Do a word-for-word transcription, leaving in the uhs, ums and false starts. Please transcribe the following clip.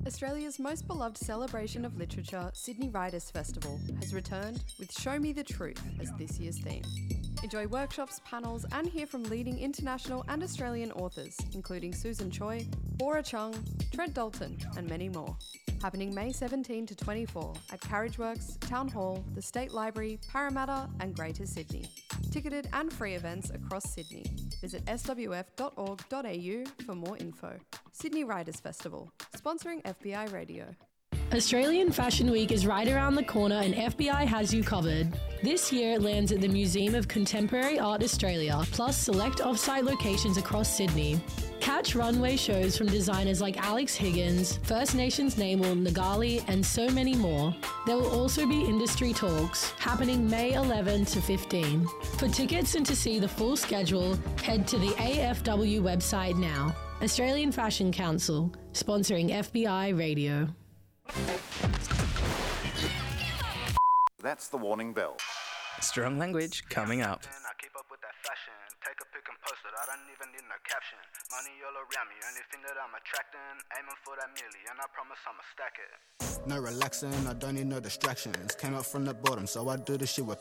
Australia's most beloved celebration of literature, Sydney Writers' Festival, has returned with Show Me the Truth as this year's theme. Enjoy workshops, panels, and hear from leading international and Australian authors, including Susan Choi, Bora Chung, Trent Dalton, and many more. Happening May seventeenth to twenty-fourth at Carriageworks, Town Hall, the State Library, Parramatta, and Greater Sydney. Ticketed and free events across Sydney. Visit s w f dot org dot a u for more info. Sydney Writers' Festival, sponsoring F B I Radio. Australian Fashion Week is right around the corner and F B I has you covered. This year it lands at the Museum of Contemporary Art Australia, plus select off-site locations across Sydney. Catch runway shows from designers like Alex Higgins, First Nations Namal Ngali, and so many more. There will also be industry talks, happening May eleventh to fifteenth. For tickets and to see the full schedule, head to the A F W website now. Australian Fashion Council, sponsoring F B I Radio. That's the warning bell. Strong language coming up. I keep up with that fashion. Take a pic and post it. I don't even need no caption. Money all around me. Anything that I'm attracting. Aiming for that million. I promise I'ma stack it. No relaxing. I don't need no distractions. Came up from the bottom, so I do the shit with